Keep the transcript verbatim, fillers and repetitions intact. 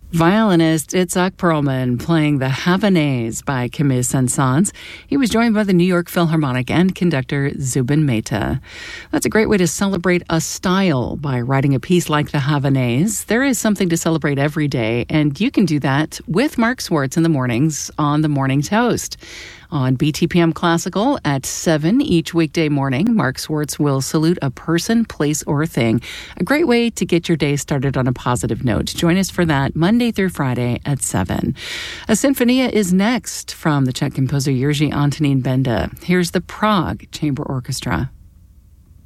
Violinist Itzhak Perlman playing the Havanaise by Camille Saint-Saëns. He was joined by the New York Philharmonic and conductor Zubin Mehta. That's a great way to celebrate a style by writing a piece like the Havanaise. There is something to celebrate every day, and you can do that with Mark Swartz in the mornings on The Morning Toast. On B T P M Classical at seven each weekday morning, Mark Swartz will salute a person, place, or thing. A great way to get your day started on a positive note. Join us for that Monday through Friday at seven. A Sinfonia is next from the Czech composer Jiří Antonín Benda. Here's the Prague Chamber Orchestra.